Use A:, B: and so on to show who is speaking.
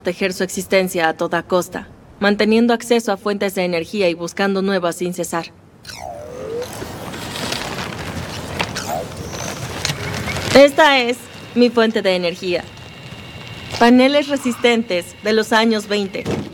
A: proteger su existencia a toda costa, manteniendo acceso a fuentes de energía y buscando nuevas sin cesar. Esta es mi fuente de energía. Paneles resistentes de los años 20.